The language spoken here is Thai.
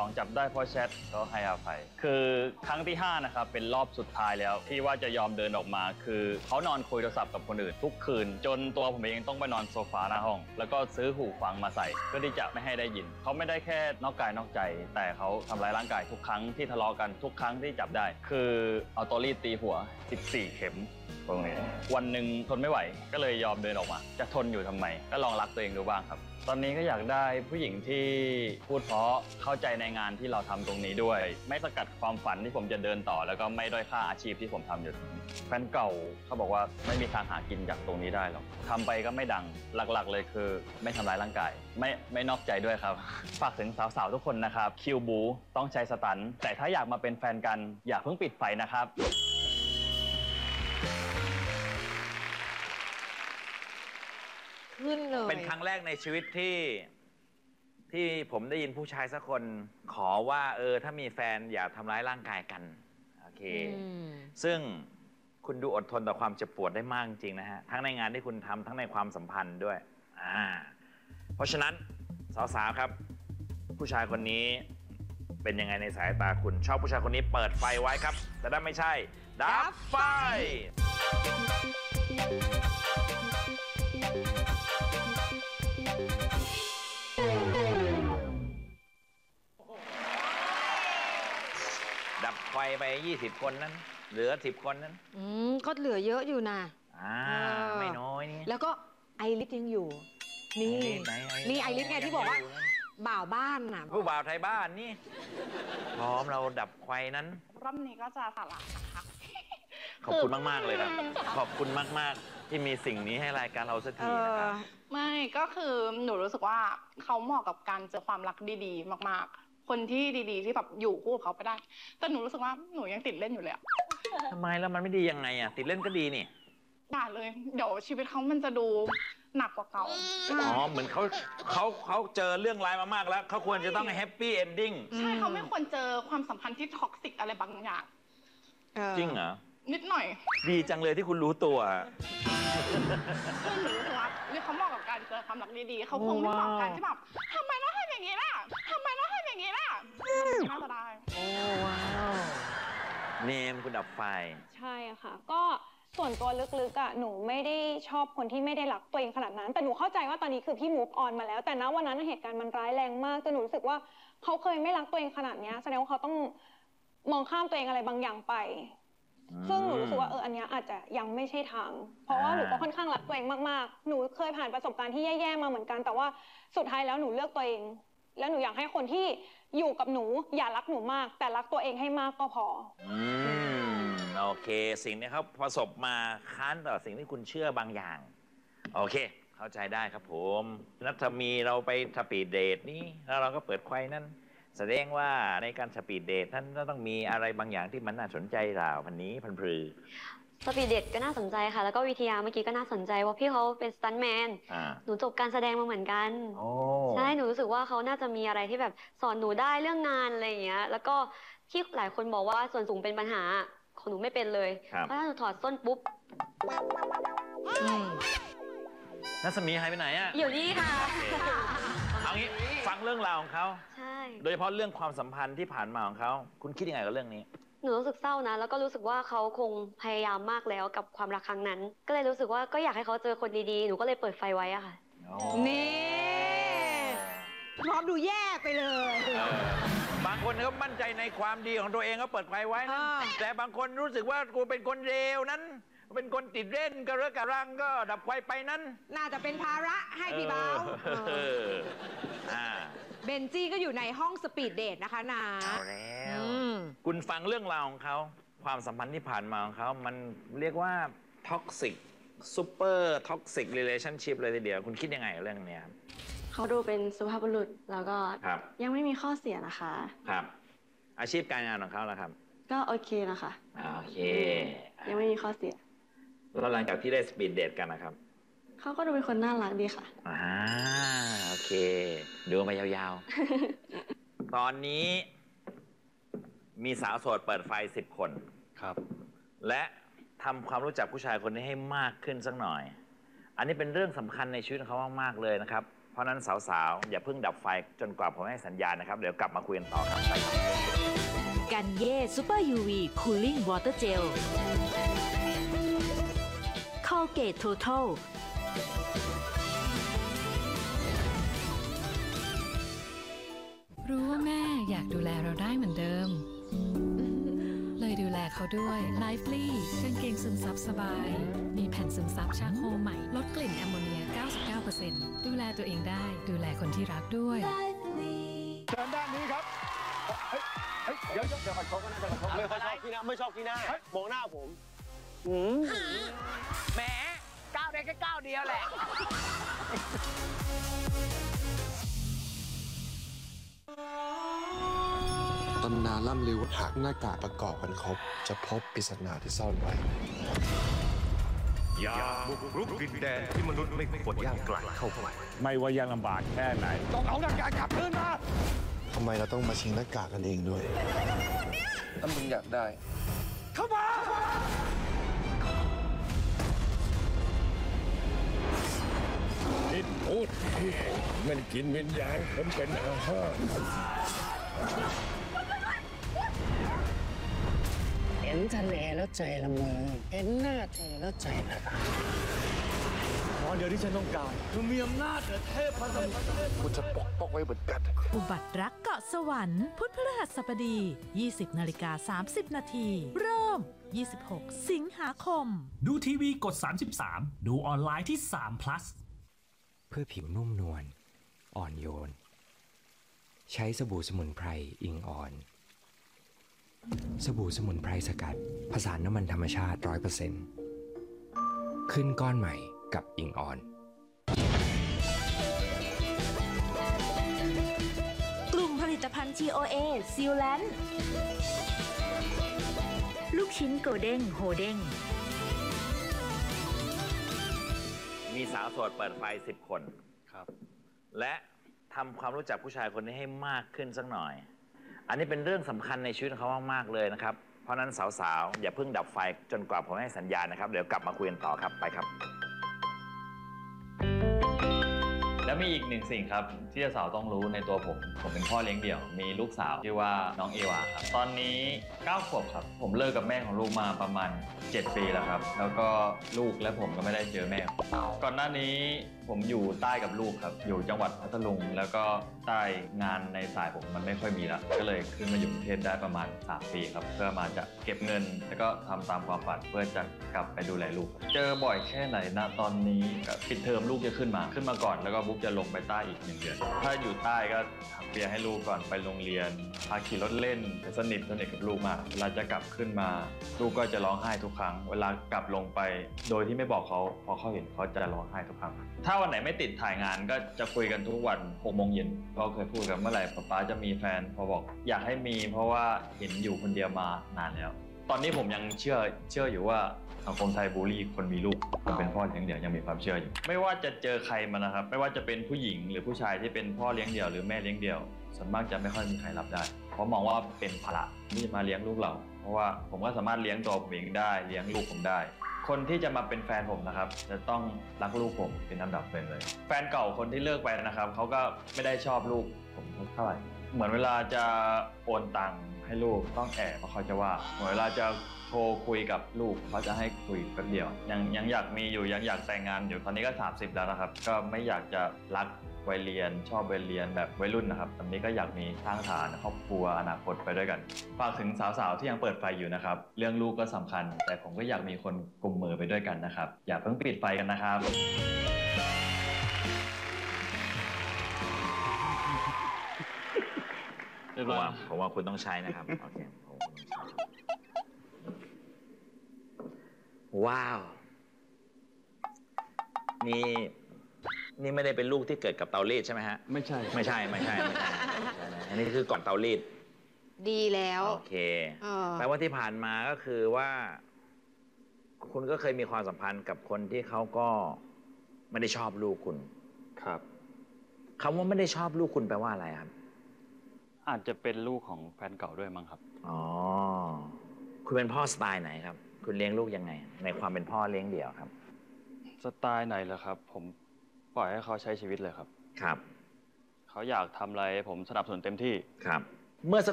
2จับได้เพราะแชทก็ให้อภัยคือครั้งที่5นะครับเป็นรอบสุดท้ายแล้วที่ว่าจะยอมเดินออกมาคือเขานอนคุยโทรศัพท์กับคนอื่นทุกคืนจนตัวผมเองต้องไปนอนโซฟาหน้าห้องแล้วก็ซื้อหูฟังมาใส่เพื่อที่จะไม่ให้ได้ยินเขาไม่ได้แค่นอกกายนอกใจแต่เขาทำร้ายร่างกายทุกครั้งที่ทะเลาะกันทุกครั้งที่จับได้คือเอาตอรี่ตีหัว14เข็มตรงนี้วันหนึ่งทนไม่ไหวก็เลยยอมเดินออกมาจะทนอยู่ทำไมก็ลองรักตัวเองดูบ้างครับตอนนี้ก็อยากได้ผู้หญิงที่พูดเพราะเข้าใจในงานที่เราทำตรงนี้ด้วยไม่สกัดความฝันที่ผมจะเดินต่อแล้วก็ไม่ด้อยค่าอาชีพที่ผมทำอยู่แฟนเก่าเขาบอกว่าไม่มีทางหากินจากตรงนี้ได้หรอกทำไปก็ไม่ดังหลักๆเลยคือไม่ทำร้ายร่างกายไม่นอกใจด้วยครับฝากถึงสาวๆทุกคนนะครับคิวบูต้องใช้สตันแต่ถ้าอยากมาเป็นแฟนกันอย่าเพิ่งปิดไฟนะครับขึ้นเลยเป็นครั้งแรกในชีวิตที่ผมได้ยินผู้ชายสักคนขอว่าถ้ามีแฟนอย่าทำร้ายร่างกายกันโอเคซึ่งคุณดูอดทนต่อความเจ็บปวดได้มากจริงนะฮะทั้งในงานที่คุณทำทั้งในความสัมพันธ์ด้วยเพราะฉะนั้นสาวๆครับผู้ชายคนนี้เป็นยังไงในสายตาคุณชอบผู้ชายคนนี้เปิดไฟไว้ครับแต่ถ้าไม่ใช่ดับไฟดับไฟไป20คนนั้นเหลือ10คนนั้นก็เหลือเยอะอยู่นะไม่น้อยนี่แล้วก็ไอริสยังอยู่นี่ไอริสไงที่บอกว่าบ่าวบ้านน่ะผู้บ่าวไทยบ้านนี่พร้อมเราดับไฟนั้นรอบนี้ก็จะสาระนะคะขอบคุณมากๆเลยครับขอบคุณมากๆที่มีสิ่งนี้ให้รายการเราสักทีนะครับไม่ก็คือหนูรู้สึกว่าเขาเหมาะกับการเจอความรักดีๆมากๆคนที่ดีๆที่แบบอยู่คู่กับเขาไปได้แต่หนูรู้สึกว่าหนูยังติดเล่นอยู่เลยทำไมแล้วมันไม่ดียังไงอ่ะติดเล่นก็ดีนี่ด่าเลยเดี๋ยวชีวิตเขามันจะดูหนักกว่าเก่าเหมือนเขาเจอเรื่องร้ายมามากแล้วเขาควรจะต้องแฮปปี้เอนดิ้งใช่เขาไม่ควรเจอความสัมพันธ์ที่ท็อกซิกอะไรบางอย่างจริงเหรอนิดหน่อยดีจังเลยที่คุณรู้ตัวคือหนูรู้ว่านี่เขาเหมาะกับการเจอความรักดีๆเขาคงไม่เหมาะกันที่แบบทำไมต้องทำอย่างนี้ล่ะทำไมต้องทำอย่างนี้ล่ะมันน่าจะได้โอ้ว้าวเนมคุณดับไฟใช่ค่ะก็ส่วนตัวลึกๆอ่ะหนูไม่ได้ชอบคนที่ไม่ได้รักตัวเองขนาดนั้นแต่หนูเข้าใจว่าตอนนี้คือพี่มูฟออนมาแล้วแต่ณวันนั้นเหตุการณ์มันร้ายแรงมากจนหนูรู้สึกว่าเขาเคยไม่รักตัวเองขนาดนี้แสดงว่าเขาต้องมองข้ามตัวเองอะไรบางอย่างไปซึ่งหนูรู้สึกว่าอันนี้อาจจะยังไม่ใช่ทางเพราะว่าหนูก็ค่อนข้างรักตัวเองมากๆหนูเคยผ่านประสบการณ์ที่แย่ๆมาเหมือนกันแต่ว่าสุดท้ายแล้วหนูเลือกตัวเองแล้วหนูอยากให้คนที่อยู่กับหนูอย่ารักหนูมากแต่รักตัวเองให้มากก็พอโอเคสิ่งนี้เขาประสบมาค้านต่อสิ่งที่คุณเชื่อบางอย่างโอเคเข้าใจได้ครับผมนัทมีเราไปสปีดเดทนี้แล้วเราก็เปิดไฟนั้นแสดงว่าในการสปีดเดทท่านต้องมีอะไรบางอย่างที่มันน่าสนใจเราพันนี้พันพรือสปีดเดทก็น่าสนใจค่ะแล้วก็วิทยาเมื่อกี้ก็น่าสนใจว่าพี่เขาเป็นสตันท์แมนหนูจบการแสดงมาเหมือนกันใช่หนูรู้สึกว่าเขาน่าจะมีอะไรที่แบบสอนหนูได้เรื่องงานอะไรอย่างเงี้ยแล้วก็ที่หลายคนบอกว่าส่วนสูงเป็นปัญหาของหนูไม่เป็นเลยเพราะถ้าหนูถอดส้นปุ๊บนัสมีหายไปไหนอ่ะอยู่นี่ค่ะเอางี้ฟังเรื่องราวของเขาใช่โดยเฉพาะเรื่องความสัมพันธ์ที่ผ่านมาของเขาคุณคิดยังไงกับเรื่องนี้หนูรู้สึกเศร้านะแล้วก็รู้สึกว่าเขาคงพยายามมากแล้วกับความรักครั้งนั้นก็เลยรู้สึกว่าก็อยากให้เขาเจอคนดีๆหนูก็เลยเปิดไฟไว้อะค่ะนี่พร้อมดูแย่ไปเลยบางคนเขามั่นใจในความดีของตัวเองก็เปิดไฟไว้นะแต่บางคนรู้สึกว่ากูเป็นคนเลวนั้นเป็นคนติดเล่นกระเรอะกระรังก็ดับไฟไปนั้นน่าจะเป็นภาระให้พี่เบาเบนจี้ก็อยู่ในห้องสปีดเดทนะคะนะเอาแล้วคุณฟังเรื่องราวของเขาความสัมพันธ์ที่ผ่านมาของเขามันเรียกว่าท็อกซิกซูเปอร์ท็อกซิกเรลชั่นชิพเลยทีเดียวคุณคิดยังไงกับเรื่องนี้ครับเขาดูเป็นสุภาพบุรุษแล้วก็ยังไม่มีข้อเสียนะคะครับอาชีพการงานของเขาล่ะครับก็โอเคนะคะโอเคยังไม่มีข้อเสียแล้วหลังจากที่ได้สปีดเดทกันนะครับเขาก็ดูเป็นคนน่ารักดีค่ะโอเคดูไปยาวๆตอนนี้มีสาวโสดเปิดไฟ10 คนครับและทำความรู้จักผู้ชายคนนี้ให้มากขึ้นสักหน่อยอันนี้เป็นเรื่องสำคัญในชีวิตของเขามากๆเลยนะครับราะนั้นสาวๆอย่าเพิ่งดับไฟจนกว่าผมให้สัญญาณนะครับเดี๋ยวกลับมาคุยกันต่อครับไปครับกันเย่ซูเปอร์ UV Cooling Water Gel Colgate Total รู้ว่าแม่อยากดูแลเราได้เหมือนเดิม เลยดูแลเขาด้วย Lively กางเกงซึมซับสบาย มีแผ่นซึมซับชาโคใหม่ ลดกลิ่นแอมโมเนีย 99% ดูแลตัวเองได้ ดูแลคนที่รักด้วยเชิญด้านนี้ครับเดี๋ยวขอชกก็น่าจะขอชกไม่ชอบที่หน้าไม่ชอบที่หน้ามองหน้าผมแหมก้าวได้แค่ก้าวเดียวแหละตำนานล่ำลือว่าหากหน้ากากประกอบกันครบจะพบปริศนาที่ซ่อนไว้อย่าบุกรุกดินแดนที่มนุษย์ไม่ควรย่างไกลเข้าไปไม่ว่ายังลำบากแค่ไหนต้องเอาหน้ากากกลับคืนมาทำไมเราต้องมาชิงหน้ากากกันเองด้วยถ้ามึงอยากได้เข้ามาพูดมันกินวิญญาณผมเป็นอาหารเห็นทะเลแล้วใจละเมอเห็นหน้าเธอแล้วใจละลายตอนเดียวที่ฉันต้องการคือมีอำนาจเหนือเทพพันธมิตรกูจะปกป้องไว้เหมือนกันอุบัติรักเกาะสวรรค์พุธพฤหัสบดี 20:30 น.เริ่ม 26 สิงหาคมดูทีวีกด 33 ดูออนไลน์ที่3 plus เพื่อผิวนุ่มนวลอ่อนโยนใช้สบู่สมุนไพรอิงออนสบู่สมุนไพรสกัดผสานน้ำมันธรรมชาติ 100% ขึ้นก้อนใหม่กับอิงออนกลุ่มผลิตภัณฑ์ TOA ซีลแลนด์ลูกชิ้นโกเด้งโฮเด้งมีสาวโสดเปิดไฟ10 คนครับและทำความรู้จักผู้ชายคนนี้ให้มากขึ้นสักหน่อยอันนี้เป็นเรื่องสำคัญในชีวิตเขามากๆเลยนะครับเพราะนั้นสาวๆอย่าเพิ่งดับไฟจนกว่าผมให้สัญญาณนะครับเดี๋ยวกลับมาคุยกันต่อครับไปครับและมีอีกหนึ่งสิ่งครับที่สาวต้องรู้ในตัวผมเป็นพ่อเลี้ยงเดี่ยวมีลูกสาวชื่อว่าน้องเอวาครับตอนนี้9 ขวบครับผมเลิกกับแม่ของลูกมาประมาณ7 ปีแล้วครับแล้วก็ลูกและผมก็ไม่ได้เจอแม่ก่อนหน้านี้ผมอยู่ใต้กับลูกครับอยู่จังหวัดพัทลุงแล้วก็ใต้งานในสายผมมันไม่ค่อยมีแล้วก็เลยขึ้นมาอยู่กรุงเทพได้ประมาณ3 ปีครับเพื่อมาจะเก็บเงินแล้วก็ทำตามความฝันเพื่อจะกลับไปดูแลลูกเจอบ่อยแค่ไหนณตอนนี้ปิดเทอมลูกจะขึ้นมาก่อนแล้วก็บุ๊กจะลงไปใต้อีก1 เดือนถ้าอยู่ใต้ก็ถักเปียให้ลูกก่อนไปโรงเรียนพาขี่รถเล่นสนิทกับลูกมากเวลาจะกลับขึ้นมาลูกก็จะร้องไห้ทุกครั้งเวลากลับลงไปโดยที่ไม่บอกเขาพอเขาเห็นเขาจะร้องไห้ทุกครั้งถ้าวันไหนไม่ติดถ่ายงานก็จะคุยกันทุกวัน6 โมงเย็นก็เคยพูดกันเมื่อไหร่ป๊าจะมีแฟนพอบอกอยากให้มีเพราะว่าเห็นอยู่คนเดียวมานานแล้วตอนนี้ผมยังเชื่ออยู่ว่าสังคมไทยบูลลี่คนมีลูกคนเป็นพ่อเลี้ยงเดี่ยวยังมีความเชื่ออยู่ไม่ว่าจะเจอใครมานะครับไม่ว่าจะเป็นผู้หญิงหรือผู้ชายที่เป็นพ่อเลี้ยงเดี่ยวหรือแม่เลี้ยงเดี่ยวส่วนมากจะไม่ค่อยมีใครรับได้เพราะมองว่าเป็นภาระที่จะมาเลี้ยงลูกเราเพราะว่าผมก็สามารถเลี้ยงตัวผมเองได้เลี้ยงลูกผมได้คนที่จะมาเป็นแฟนผมนะครับจะต้องรักลูกผมเป็นอันดับเป็นเลยแฟนเก่าคนที่เลิกไปนะครับเขาก็ไม่ได้ชอบลูกผมเท่าไหร่เหมือนเวลาจะโอนตังค์ให้ลูกต้องแอบเพราะเขาจะว่าเหมือนเวลาจะโทรคุยกับลูกเขาจะให้คุยแป๊บเดียวยังอยากมีอยู่ยังอยากแต่งงานอยู่ตอนนี้ก็30แล้วนะครับก็ไม่อยากจะรักวัยเรียนชอบวัยเรียนแบบวัยรุ่นนะครับตอนนี้ก็อยากมีสร้างฐานครอบครัวอนาคตไปด้วยกันฝากถึงสาวๆที่ยังเปิดไฟอยู่นะครับเรื่องลูกก็สำคัญแต่ผมก็อยากมีคนกุมมือไปด้วยกันนะครับอย่าเพิ่งปิดไฟกันนะครับผมว่าคุณต้องใช้นะครับโอเคว้าวนี่ไม่ได้เป็นลูกที่เกิดกับเตารีดใช่ไหมฮะไม่ใช่อันนี้คือก่อนเตารีดดีแล้วโอเคแปลว่าที่ผ่านมาก็คือว่าคุณก็เคยมีความสัมพันธ์กับคนที่เขาก็ไม่ได้ชอบลูกคุณครับคำว่าไม่ได้ชอบลูกคุณแปลว่าอะไรครับอาจจะเป็นลูกของแฟนเก่าด้วยมั้งครับอ๋อคุณเป็นพ่อสไตล์ไหนครับคุณเลี้ยงลูกยังไงในความเป็นพ่อเลี้ยงเดี่ยวครับสไตล์ไหนเหรอครับผมปล่อยให้เขาใช้ชีวิตเลยครับครับเขาอยากทำอะไรผมสนับสนุนเต็มที่ครับ เมื่อสัก